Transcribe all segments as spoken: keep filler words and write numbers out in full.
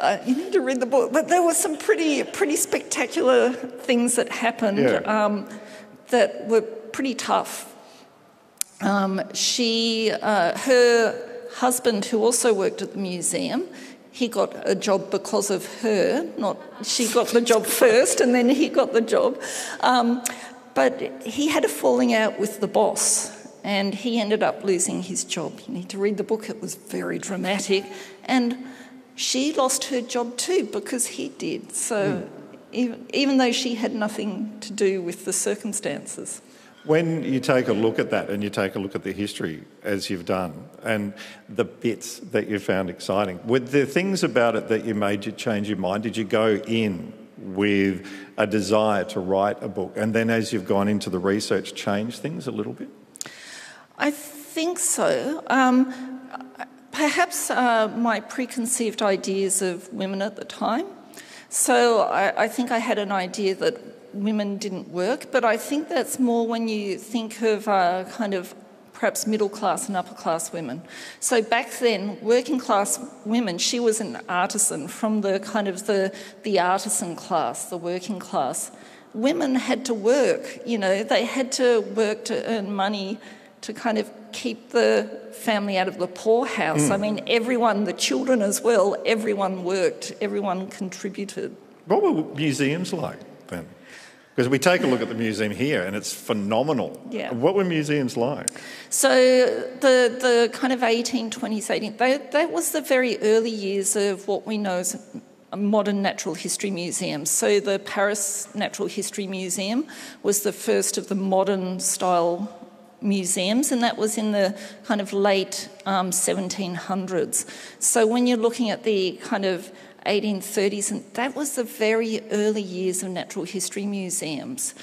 Uh, you need to read the book. But there were some pretty pretty spectacular things that happened Yeah. um, that were pretty tough. Um, she, uh, her husband, who also worked at the museum, he got a job because of her. Not she got the job first, and then he got the job. Um, but he had a falling out with the boss, and he ended up losing his job. You need to read the book. It was very dramatic, and she lost her job too because he did. So mm. even, even though she had nothing to do with the circumstances. When you take a look at that and you take a look at the history, as you've done, and the bits that you found exciting, were there things about it that you made you change your mind? Did you go in with a desire to write a book, and then as you've gone into the research, change things a little bit? I think so. Um, perhaps uh, my preconceived ideas of women at the time. So I, I think I had an idea that women didn't work, but I think that's more when you think of uh, kind of perhaps middle class and upper class women. So back then, working class women, she was an artisan from the kind of the, the artisan class, the working class. Women had to work, you know, they had to work to earn money to kind of keep the family out of the poorhouse. Mm. I mean, everyone, the children as well, everyone worked, everyone contributed. What were museums like then? Because we take a look at the museum here and it's phenomenal. Yeah. What were museums like? So the the kind of eighteen twenties, eighteen, they, that was the very early years of what we know as modern natural history museums. So the Paris Natural History Museum was the first of the modern style museums, and that was in the kind of late um, seventeen hundreds. So when you're looking at the kind of eighteen thirties, and that was the very early years of natural history museums.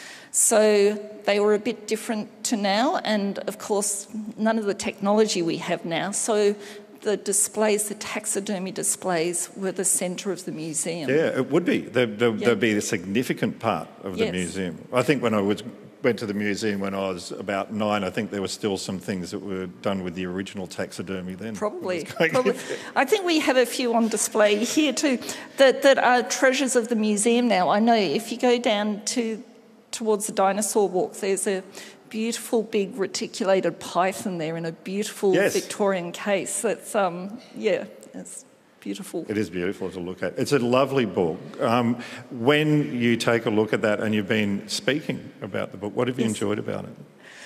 So they were a bit different to now, and of course none of the technology we have now. So the displays, the taxidermy displays, were the centre of the museum. Yeah, it would be. They'd, they'd, yeah. they'd be a significant part of the yes. museum. I think when I was went to the museum when I was about nine, I think there were still some things that were done with the original taxidermy then. Probably. Probably. I think we have a few on display here too that, that are treasures of the museum now. I know if you go down to towards the dinosaur walk, there's a beautiful big reticulated python there in a beautiful yes. Victorian case. That's, um, yeah, it's beautiful. It is beautiful to look at. It's a lovely book. Um, when you take a look at that and you've been speaking about the book, what have you yes. enjoyed about it?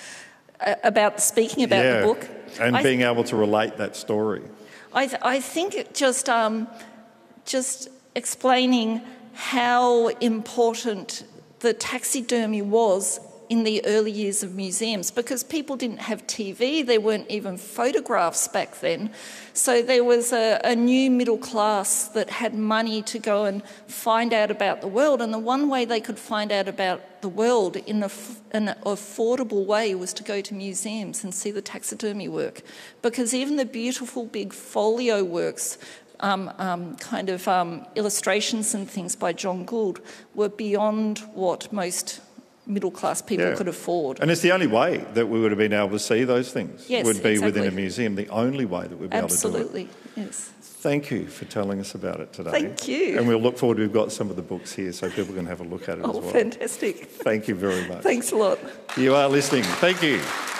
Uh, about speaking about yeah. the book? And I being able to relate that story. I, th- I think it just, um, just explaining how important the taxidermy was in the early years of museums, because people didn't have T V, there weren't even photographs back then. So there was a, a new middle class that had money to go and find out about the world, and the one way they could find out about the world in a, an affordable way was to go to museums and see the taxidermy work, because even the beautiful big folio works, Um, um, kind of um, illustrations and things by John Gould were beyond what most middle-class people yeah. could afford. And it's the only way that we would have been able to see those things, yes, would be exactly. within a museum, the only way that we'd be Absolutely. able to do it. Yes. Thank you for telling us about it today. Thank you. And we'll look forward, we've got some of the books here so people can have a look at it oh, as well. Fantastic. Thank you very much. Thanks a lot. You are listening. Thank you.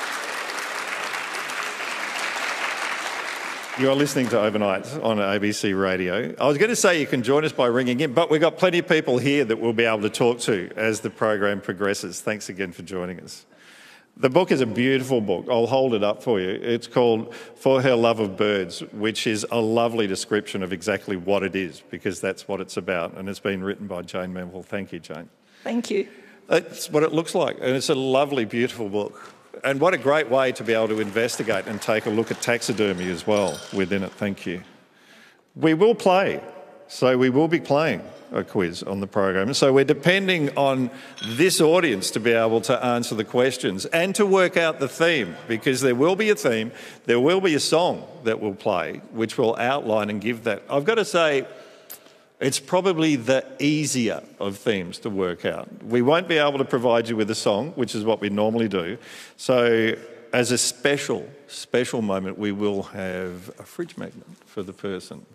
You are listening to Overnight on A B C Radio. I was going to say you can join us by ringing in, but we've got plenty of people here that we'll be able to talk to as the program progresses. Thanks again for joining us. The book is a beautiful book. I'll hold it up for you. It's called For Her Love of Birds, which is a lovely description of exactly what it is, because that's what it's about. And it's been written by Jane Menville. Thank you, Jane. Thank you. That's what it looks like. And it's a lovely, beautiful book. And what a great way to be able to investigate and take a look at taxidermy as well within it. Thank you. We will play. So we will be playing a quiz on the program. So we're depending on this audience to be able to answer the questions and to work out the theme, because there will be a theme, there will be a song that we'll play, which will outline and give that. I've got to say, it's probably the easier of themes to work out. We won't be able to provide you with a song, which is what we normally do. So as a special, special moment, we will have a fridge magnet for the person